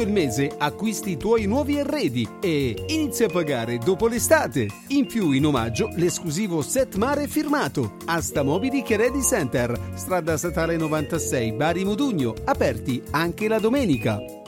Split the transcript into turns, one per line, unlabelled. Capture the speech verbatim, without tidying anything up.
tutto il mese acquisti i tuoi nuovi arredi e inizia a pagare dopo l'estate. In più, in omaggio, l'esclusivo set mare firmato. Asta Mobili Chiaredi Center, strada statale novantasei Bari Modugno, aperti anche la domenica.